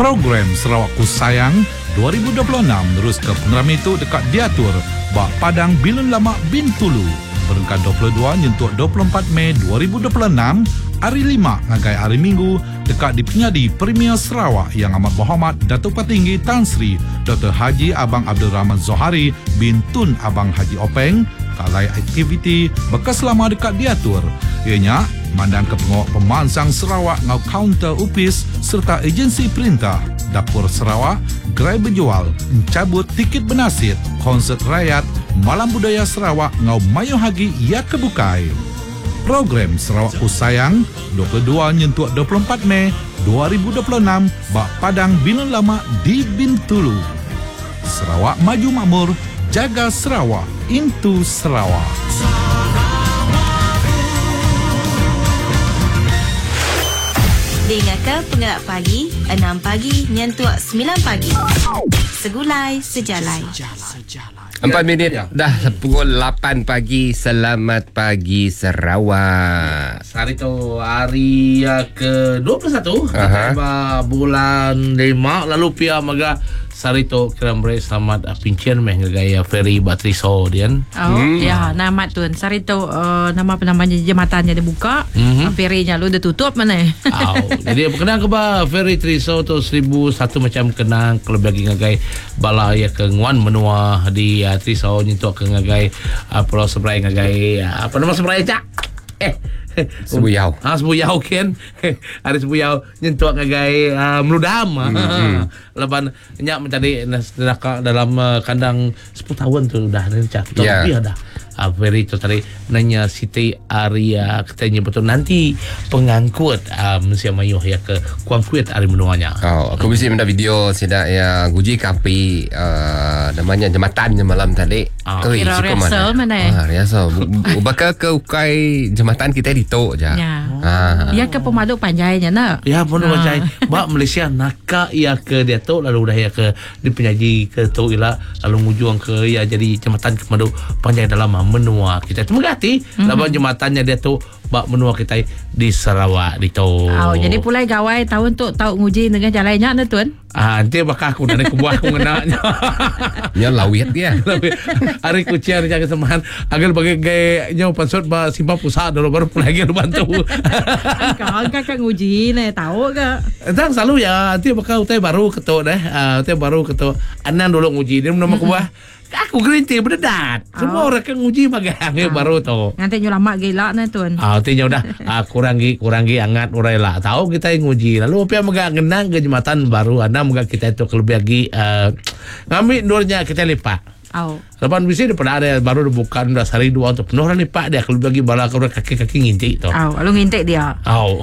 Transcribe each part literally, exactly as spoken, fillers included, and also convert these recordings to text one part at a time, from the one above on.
Program Sarawakku Sayang dua ribu dua puluh enam terus ke pengeram itu dekat diatur Bak Padang Bilun Lama Bintulu. Berengkat dua puluh dua nyentuh dua puluh empat Mei dua ribu dua puluh enam hari lima ngagai hari Minggu dekat di Penyadi Premier Sarawak yang amat berhormat Datuk Petinggi Tan Sri Doktor Haji Abang Abdul Rahman Zohari bin Tun Abang Haji Openg kalai aktiviti bekas lama dekat diatur. Ianya mandang ke pengawak pemansang Sarawak ngau kaunter upis serta agensi perintah Dapur Sarawak gerai berjual mencabut tiket benasit konsert rakyat Malam Budaya Sarawak ngau mayu hagi ia kebukai. Program Sarawakku Sayang dua puluh dua nyentuh dua puluh empat Mei dua ribu dua puluh enam Bak Padang Bilun Lama di Bintulu. Sarawak maju makmur, jaga Sarawak, into Sarawak. Dengarkan Penggerak Pagi enam pagi nyentuh sembilan pagi. Segulai sejalai. Empat minit dah pukul lapan pagi. Selamat pagi Sarawak. Hari tu hari uh, ke dua puluh satu uh-huh. bulan lima lalu pia maga sari tu kerambre selamat uh, pincian meh gaya ferry Batriso dian. Oh hmm. ya nama tuan sari tu uh, nama apa namanya jembatannya dibuka, mm-hmm. ferrynya lu dah tutup mana. Oh, jadi kenang ke ba ferry Triso tu seribu satu macam kenang kalau bagi ngagai bala ya ke nguan menua di uh, Triso nyentuh ke ngagai uh, Pulau Seberai ngagai uh, apa nama Seberai cak? Eh Sebuyau. Ah Sebuyau kan. Ada Sebuyau nyentuh ngagai uh, meludam. Hmm. Lepas nyak mencari neraka dalam uh, kandang sepuluh tahun tu dah rencana. Yeah. Tapi ada Uh, very tu tadi nanya Siti Arya katanya betul nanti pengangkut um, Malaysia Mayuh ya ke kuangkuit hari menuanya. Oh, aku mesti minta video sida ya guji kapi uh, namanya jembatan malam tadi. Oh, oi, kira rehearsal mana? Ah, rehearsal. Ubaka ke ukai jembatan kita di tok je. Ya. Ah. Ya ke pemaduk panjainya nak. Ya pun ah. Panjai. Bak Malaysia naka ya ke dia tok lalu dah ya ke di penyaji ke tok ila lalu ngujung ke ya jadi jembatan ke pemaduk panjai dalam menua kita. Terima kasih. Mm-hmm. Laban jembatannya dia tu bak menua kita di Sarawak di tu. Oh, jadi pulai gawai tahun tu tahu nguji dengan jalannya na tuan. Ah, nanti bakal aku nak kebuah aku ngenaknya. Ya lawit dia. Hari kucian jaga semahan agar bagi gayanya pansut ba simpan pusat dulu baru pulai lagi bantu. Kau kan nguji ni tahu ke? Entah selalu ya nanti bakal utai baru ketuk deh. Ah, utai baru ketuk. Anan dulu nguji dia nama kebuah. Aku gerinti berdedat. Semua oh. orang kan nguji magang oh. baru tu. Nanti nyulama gila na tuan. Ah, nanti udah ah, kurangi kurangi angat urai lah. Tahu kita yang nguji. Lalu apa yang magang genang ke jembatan baru anda magang kita itu kelebih lagi uh, ngambil nurnya kita lipat. Oh. Lepas bisi daripada ada baru dibuka dah sehari dua untuk penuh orang lipat dia kelebih lagi bala kaki-kaki ngintik tu. Oh, lalu ngintik dia. Oh.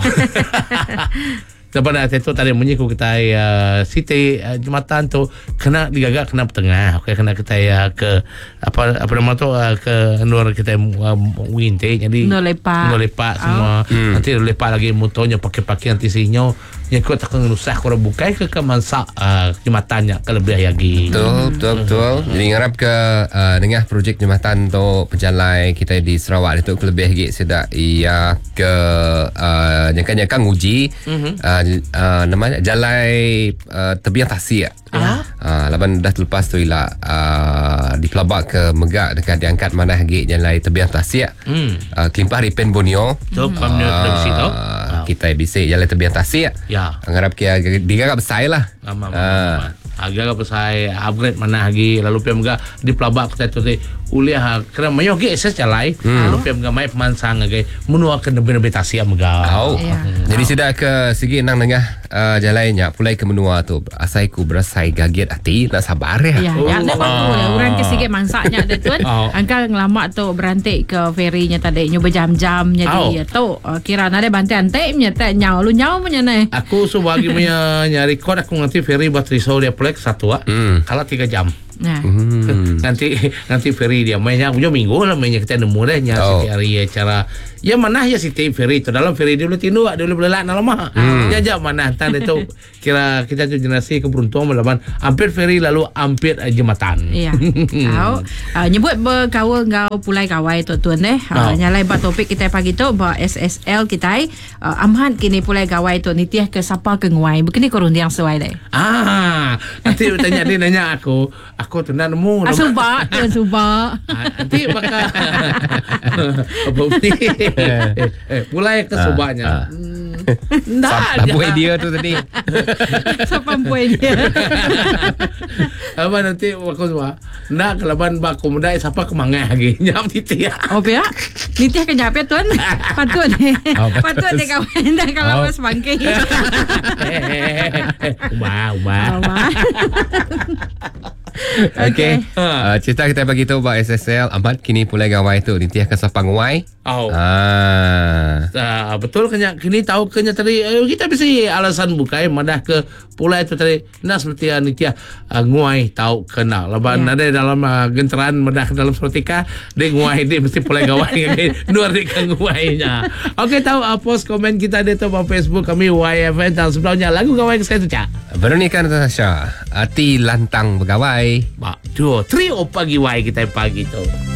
Sebenarnya itu tadi menyiku kita uh, Siti uh, jembatan tu kena digagak kena tengah. Okey kena kita ya ke apa apa nama tu uh, ke nur kita uh, winti jadi nur lepak. Nur lepak semua. Oh. Hmm. Nanti lepak lagi motornya pakai-pakai nanti sinyo yang kau tak nusah kau bukai ke ke mansak uh, jembatannya ke lebih lagi. Betul betul betul. Hmm. Jadi ngarap ke uh, dengan projek jembatan tu penjalai kita di Sarawak itu lebih lagi sedak ia ke uh, nyangka-nyangka nguji. Mm-hmm. Uh, Uh, namanya Jalai uh, Tebiang Tasik. Ah. Uh, laban dah terlepas tu ialah uh, di Pelabak ke Megak dekat diangkat mana lagi Jalai Tebiang Tasik. Hmm. Uh, Kelimpah Ripen Borneo. Tu pamnya uh, dari situ. Kita bisik Jalai Tebiang Tasik. Ya. Ngarap kia digagap besar lah. Aman. Uh. Agak apa saya upgrade mana lagi lalu pia mga di Pelabak kita tu uliah kena mayo ge ses jalai hmm. lalu pia mga mai pemansang ge menua ke nebe-nebe Tasik mga. Oh. Yeah. Hmm. Jadi sudah ke segi nang nengah uh, jalainya pulai ke menua tu asaiku berasai gaget hati nak sabar ya. Ya, oh. ya nak bagus lah orang ke segi mansaknya ada tuan. Oh. Angka ngelamak tu berantik ke ferinya tadi nyoba jam-jam jadi oh. tu uh, kira ada bantai-antai nya tak nyau lu nyau punya ni. Aku subagi punya nyari kod aku nanti ferry Batriso dia plek satu ah. Hmm. Kalau tiga jam. Nah. Hmm. nanti nanti ferry dia mainnya punya minggu lah mainnya kita nemu dah nya oh. hari cara Ya mana ya si tim ferry tu dalam ferry dia boleh tindu, dia boleh belak dalam mah. Hmm. Ya jak mana tan itu kira kita tu generasi keberuntungan melawan hampir ferry lalu hampir uh, jembatan. Ya. Tahu uh, nyebut berkawa ngau pulai kawai tu tuan deh. Uh, oh. Nyalai ba topik kita pagi tu ba S S L kita uh, amhan kini pulai kawai tu nitiah ke sapa ke nguai. Begini korun yang sesuai deh. Ah, nanti tanya dia nanya aku, aku tu nak nemu. Ah, suba, tuan suba. Nanti bakal apa ni? eh, eh, mulai ke subanya. Nah, buat dia tu tadi. Siapa buat dia? Apa nanti aku semua nak kelaban bak komodai siapa kemangai lagi nyam titia. Oh ya, titia ke nyap ya tuan. Patut ni, patut ni kawan dah kalau mas bangkai. Ubah, ubah. Okey. Uh, cerita kita bagi tahu bahas S S L amat kini pulai gawai tu nitiah ke sapang nguai. Oh. Ah. Uh, betul kenya kini tahu kenya tadi uh, kita bisa alasan bukai madah ke pulai tu tadi nak seperti uh, nitiah uh, nguai tahu kena laban yeah. Ada dalam uh, genteran madah dalam sepertika dia nguai dia mesti pulai gawai luar dia ke nguainya. Okey tahu uh, post komen kita ada tu di Facebook kami Y F M dan sebelumnya lagu gawai ke saya tu Cak. Veronica Natasha, hati lantang bergawai. Ba, tu trio pagi Y kita pagi tu.